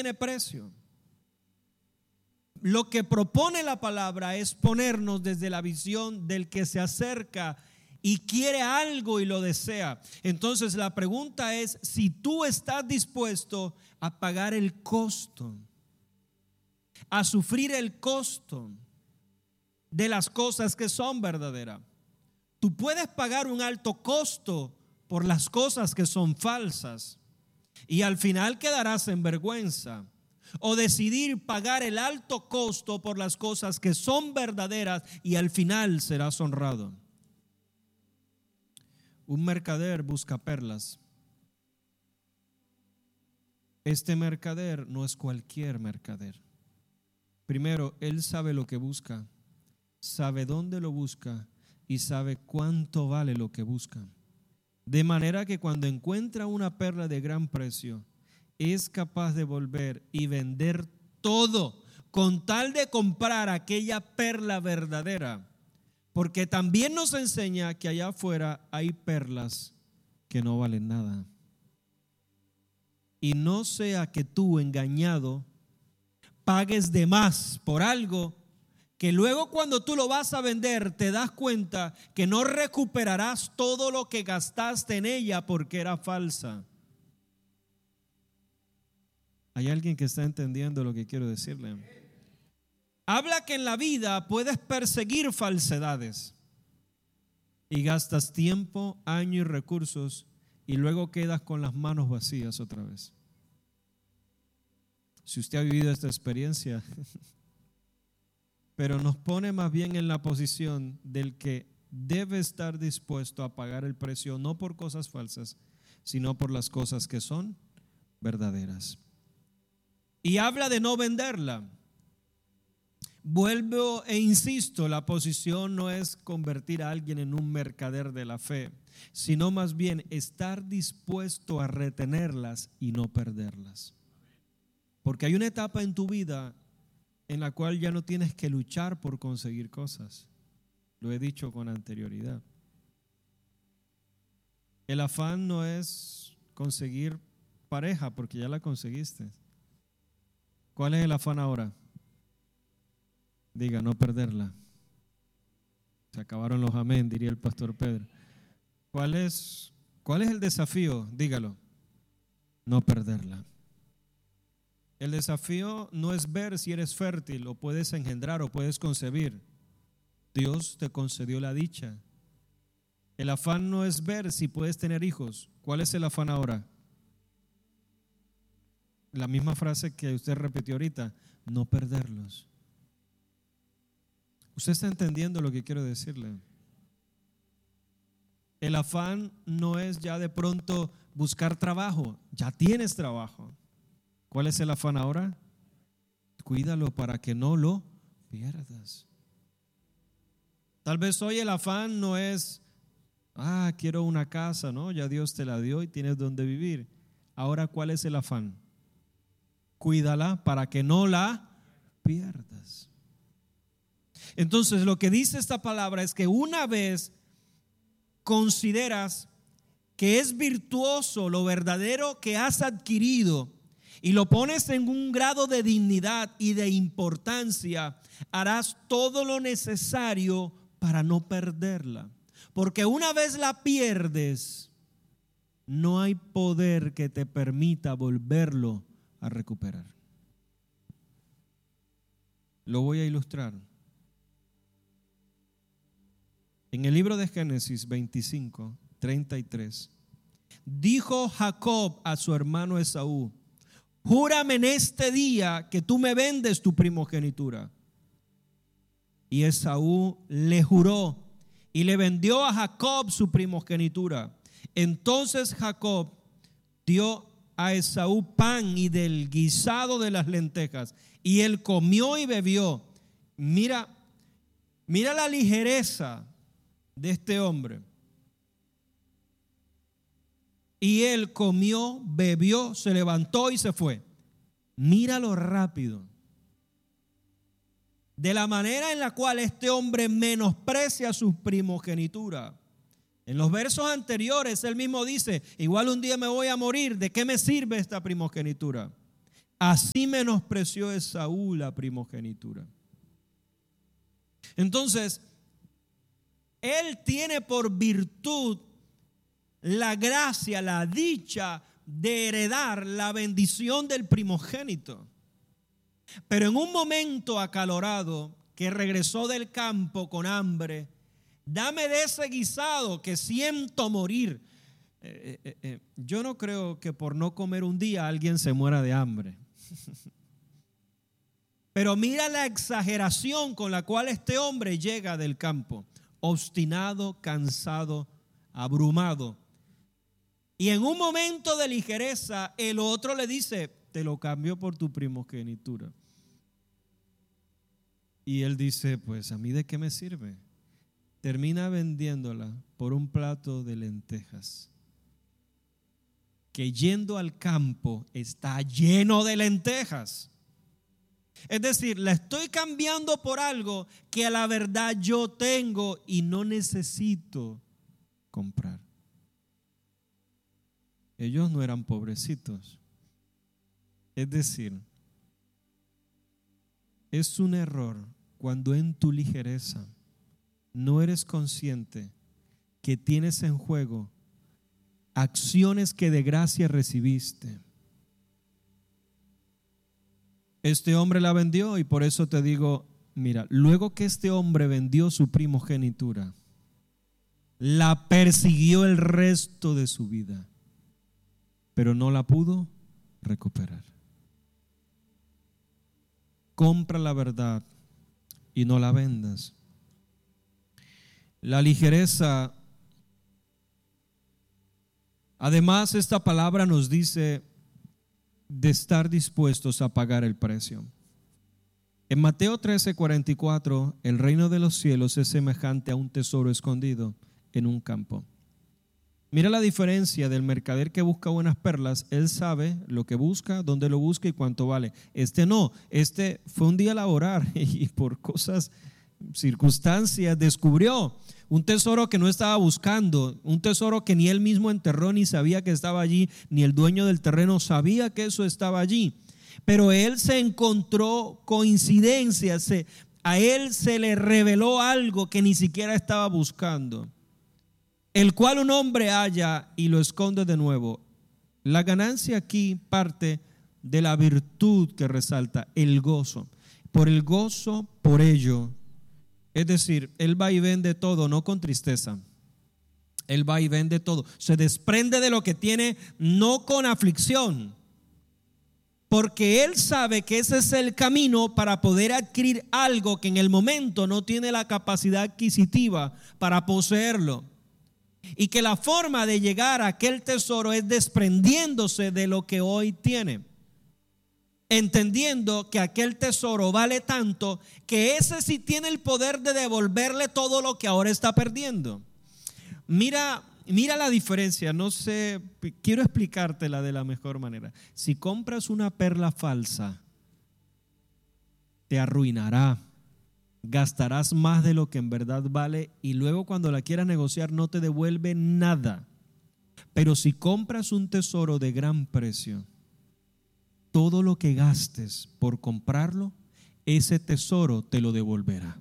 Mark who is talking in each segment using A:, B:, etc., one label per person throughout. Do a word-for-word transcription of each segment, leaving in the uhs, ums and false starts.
A: tiene precio. Lo que propone la palabra es ponernos desde la visión del que se acerca y quiere algo y lo desea. Entonces la pregunta es si tú estás dispuesto a pagar el costo, a sufrir el costo de las cosas que son verdaderas. Tú puedes pagar un alto costo por las cosas que son falsas y al final quedarás en vergüenza. O decidir pagar el alto costo por las cosas que son verdaderas y al final serás honrado. Un mercader busca perlas. Este mercader no es cualquier mercader. Primero, él sabe lo que busca, sabe dónde lo busca y sabe cuánto vale lo que busca. De manera que cuando encuentra una perla de gran precio, es capaz de volver y vender todo con tal de comprar aquella perla verdadera. Porque también nos enseña que allá afuera hay perlas que no valen nada. Y no sea que tú, engañado, pagues de más por algo que luego cuando tú lo vas a vender te das cuenta que no recuperarás todo lo que gastaste en ella porque era falsa. ¿Hay alguien que está entendiendo lo que quiero decirle? Habla que en la vida puedes perseguir falsedades y gastas tiempo, años y recursos y luego quedas con las manos vacías otra vez. Si usted ha vivido esta experiencia, pero nos pone más bien en la posición del que debe estar dispuesto a pagar el precio no por cosas falsas, sino por las cosas que son verdaderas. Y habla de no venderla. Vuelvo e insisto, la posición no es convertir a alguien en un mercader de la fe, sino más bien estar dispuesto a retenerlas y no perderlas. Porque hay una etapa en tu vida en la cual ya no tienes que luchar por conseguir cosas. Lo he dicho con anterioridad. El afán no es conseguir pareja porque ya la conseguiste. ¿Cuál es el afán ahora? Diga, no perderla. Se acabaron los amén, diría el pastor Pedro. ¿Cuál es, cuál es el desafío? Dígalo. No perderla. El desafío no es ver si eres fértil o puedes engendrar o puedes concebir. Dios te concedió la dicha. El afán no es ver si puedes tener hijos. ¿Cuál es el afán ahora? La misma frase que usted repitió ahorita, no perderlos. ¿Usted está entendiendo lo que quiero decirle? El afán no es ya de pronto buscar trabajo, ya tienes trabajo. ¿Cuál es el afán ahora? Cuídalo para que no lo pierdas. Tal vez hoy el afán no es, ah, quiero una casa, ¿no? Ya Dios te la dio y tienes donde vivir. Ahora, ¿cuál es el afán? Cuídala para que no la pierdas. Entonces, lo que dice esta palabra es que una vez consideras que es virtuoso lo verdadero que has adquirido y lo pones en un grado de dignidad y de importancia, harás todo lo necesario para no perderla. Porque una vez la pierdes, no hay poder que te permita volverlo a recuperar. Lo voy a ilustrar. En el libro de Génesis veinticinco, treinta y tres, dijo Jacob a su hermano Esaú: júrame en este día que tú me vendes tu primogenitura. Y Esaú le juró y le vendió a Jacob su primogenitura. Entonces Jacob dio a Esaú pan y del guisado de las lentejas, y él comió y bebió. Mira, mira la ligereza de este hombre. Y él comió, bebió, se levantó y se fue. Míralo rápido. De la manera en la cual este hombre menosprecia su primogenitura. En los versos anteriores él mismo dice: igual un día me voy a morir, ¿de qué me sirve esta primogenitura? así menospreció Esaú la primogenitura. Entonces, él tiene por virtud la gracia, la dicha de heredar la bendición del primogénito. Pero en un momento acalorado, que regresó del campo con hambre, dame de ese guisado que siento morir. Eh, eh, eh, yo no creo que por no comer un día alguien se muera de hambre. Pero mira la exageración con la cual este hombre llega del campo, obstinado, cansado, abrumado. Y en un momento de ligereza, el otro le dice: te lo cambio por tu primogenitura. Y él dice: pues a mí de qué me sirve. Termina vendiéndola por un plato de lentejas, que yendo al campo está lleno de lentejas. Es decir, la estoy cambiando por algo que a la verdad yo tengo y no necesito comprar. Ellos no eran pobrecitos. Es decir, es un error cuando en tu ligereza no eres consciente que tienes en juego acciones que de gracia recibiste. Este hombre la vendió y por eso te digo, mira, luego que este hombre vendió su primogenitura, la persiguió el resto de su vida, pero no la pudo recuperar. Compra la verdad y no la vendas. La ligereza, además, esta palabra nos dice de estar dispuestos a pagar el precio. En Mateo trece, cuarenta y cuatro, el reino de los cielos es semejante a un tesoro escondido en un campo. Mira la diferencia del mercader que busca buenas perlas. Él sabe lo que busca, dónde lo busca y cuánto vale. Este no, este fue un día a laborar y por cosas, circunstancias, descubrió un tesoro que no estaba buscando, un tesoro que ni él mismo enterró ni sabía que estaba allí, ni el dueño del terreno sabía que eso estaba allí. Pero él se encontró coincidencias, se, a él se le reveló algo que ni siquiera estaba buscando, el cual un hombre halla y lo esconde de nuevo. La ganancia aquí parte de la virtud que resalta, el gozo. Por el gozo, por ello. Es decir, él va y vende todo, no con tristeza. Él va y vende todo. Se desprende de lo que tiene, no con aflicción. Porque él sabe que ese es el camino para poder adquirir algo que en el momento no tiene la capacidad adquisitiva para poseerlo. Y que la forma de llegar a aquel tesoro es desprendiéndose de lo que hoy tiene, entendiendo que aquel tesoro vale tanto que ese sí tiene el poder de devolverle todo lo que ahora está perdiendo. Mira, mira la diferencia. No sé, quiero explicártela de la mejor manera. Si compras una perla falsa, te arruinará. Gastarás más de lo que en verdad vale y luego cuando la quieras negociar no te devuelve nada. Pero si compras un tesoro de gran precio, todo lo que gastes por comprarlo, ese tesoro te lo devolverá.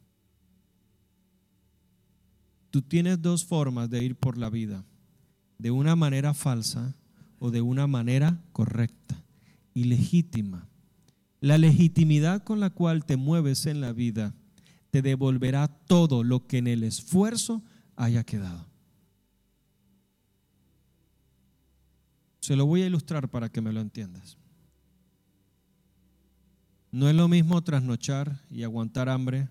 A: Tú tienes dos formas de ir por la vida: de una manera falsa o de una manera correcta y legítima. La legitimidad con la cual te mueves en la vida te devolverá todo lo que en el esfuerzo haya quedado. Se lo voy a ilustrar para que me lo entiendas. No es lo mismo trasnochar y aguantar hambre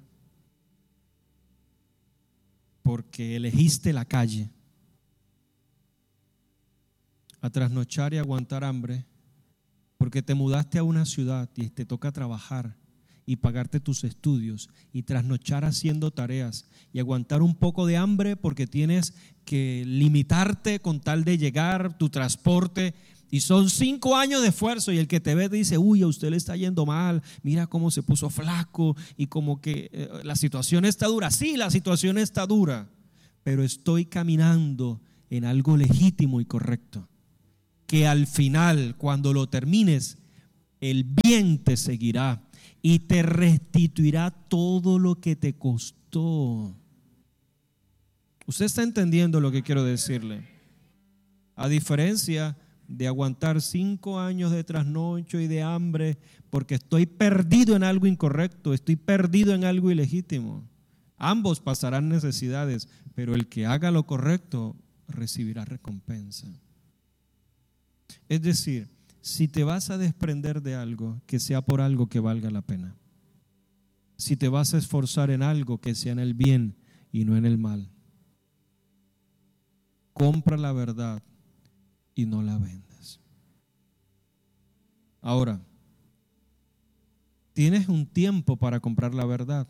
A: porque elegiste la calle, a trasnochar y aguantar hambre porque te mudaste a una ciudad y te toca trabajar y pagarte tus estudios y trasnochar haciendo tareas y aguantar un poco de hambre porque tienes que limitarte con tal de llegar, tu transporte, y son cinco años de esfuerzo y el que te ve te dice: uy, a usted le está yendo mal, mira cómo se puso flaco y como que eh, la situación está dura. Sí, la situación está dura, pero estoy caminando en algo legítimo y correcto, que al final, cuando lo termines, el bien te seguirá y te restituirá todo lo que te costó. Usted está entendiendo lo que quiero decirle. A diferencia de aguantar cinco años de trasnocho y de hambre porque estoy perdido en algo incorrecto, estoy perdido en algo ilegítimo. Ambos pasarán necesidades, pero el que haga lo correcto recibirá recompensa. Es decir, si te vas a desprender de algo, que sea por algo que valga la pena. Si te vas a esforzar en algo, que sea en el bien y no en el mal. Compra la verdad y no la vendas. Ahora, tienes un tiempo para comprar la verdad.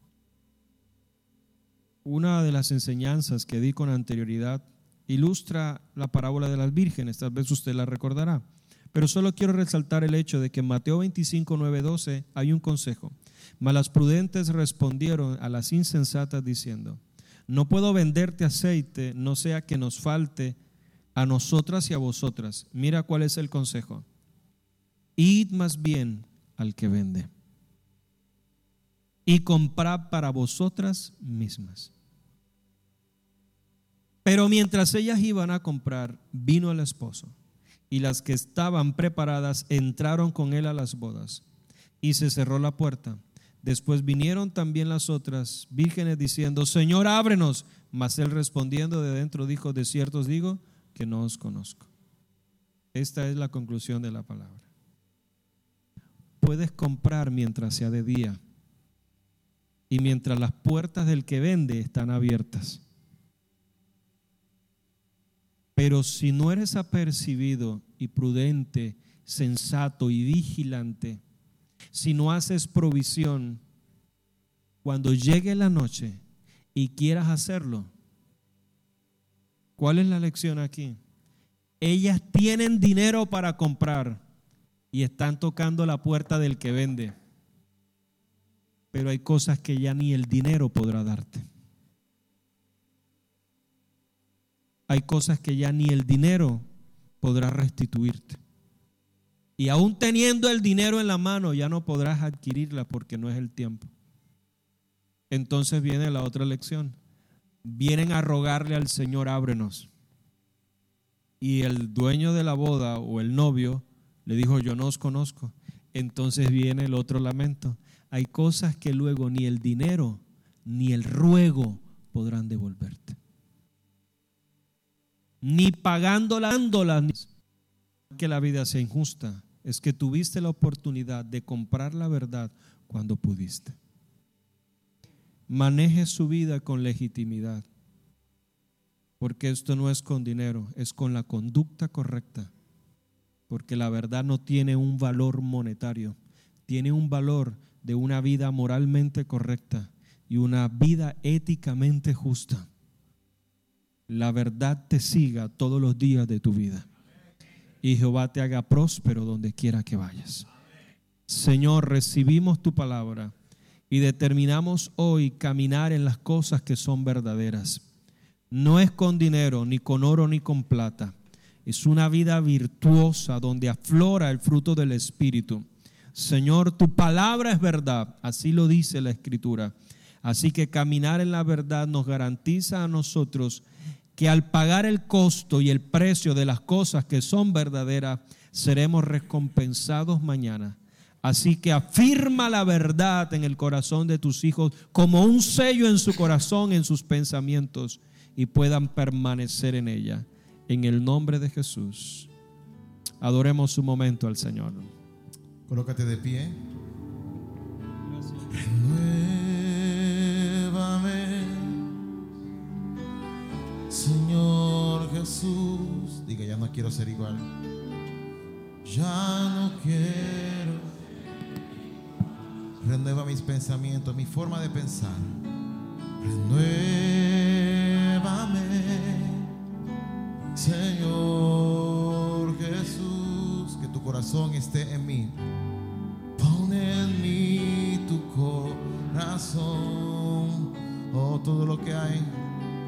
A: Una de las enseñanzas que di con anterioridad ilustra la parábola de las vírgenes, tal vez usted la recordará, pero solo quiero resaltar el hecho de que en Mateo veinticinco, nueve, doce hay un consejo. Mas las prudentes respondieron a las insensatas diciendo: no puedo venderte aceite, no sea que nos falte a nosotras y a vosotras. Mira cuál es el consejo: id más bien al que vende y comprad para vosotras mismas. Pero mientras ellas iban a comprar, vino el esposo, y las que estaban preparadas entraron con él a las bodas, y se cerró la puerta. Después vinieron también las otras vírgenes diciendo: Señor, ábrenos. Mas él respondiendo de dentro dijo: de cierto os digo que no os conozco. Esta es la conclusión de la palabra. Puedes comprar mientras sea de día y mientras las puertas del que vende están abiertas. Pero si no eres apercibido y prudente, sensato y vigilante, si no haces provisión, cuando llegue la noche y quieras hacerlo, ¿cuál es la lección aquí? Ellas tienen dinero para comprar y están tocando la puerta del que vende, pero hay cosas que ya ni el dinero podrá darte. Hay cosas que ya ni el dinero podrá restituirte. Y aún teniendo el dinero en la mano, ya no podrás adquirirla porque no es el tiempo. Entonces viene la otra lección. Vienen a rogarle al Señor: ábrenos. Y el dueño de la boda o el novio le dijo: yo no os conozco. Entonces viene el otro lamento. Hay cosas que luego ni el dinero ni el ruego podrán devolverte. Ni pagándolas, que la vida sea injusta. Es que tuviste la oportunidad de comprar la verdad cuando pudiste. Maneje su vida con legitimidad, porque esto no es con dinero, es con la conducta correcta, porque la verdad no tiene un valor monetario, tiene un valor de una vida moralmente correcta y una vida éticamente justa. La verdad te siga todos los días de tu vida y Jehová te haga próspero donde quiera que vayas. Señor, recibimos tu palabra y determinamos hoy caminar en las cosas que son verdaderas. No es con dinero, ni con oro, ni con plata. Es una vida virtuosa donde aflora el fruto del Espíritu. Señor, tu palabra es verdad, así lo dice la Escritura. Así que caminar en la verdad nos garantiza a nosotros que al pagar el costo y el precio de las cosas que son verdaderas, seremos recompensados mañana. Así que afirma la verdad en el corazón de tus hijos como un sello en su corazón, en sus pensamientos, y puedan permanecer en ella. En el nombre de Jesús. Adoremos un momento al Señor.
B: Colócate de pie. Renuévame, Señor Jesús. Diga: ya no quiero ser igual. Ya no quiero. Renueva mis pensamientos, mi forma de pensar. Renuévame, Señor Jesús. Que tu corazón esté en mí. Pon en mí tu corazón. Oh, todo lo que hay